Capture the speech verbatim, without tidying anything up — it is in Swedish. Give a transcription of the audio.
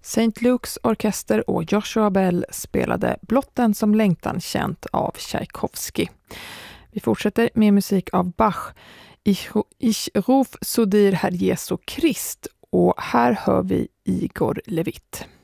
Saint Luke's orkester och Joshua Bell spelade Blott den som längtan, känt av Tchaikovsky. Vi fortsätter med musik av Bach, Ich, ich ruf zu dir, Herr Jesu Krist, och här hör vi Igor Levit.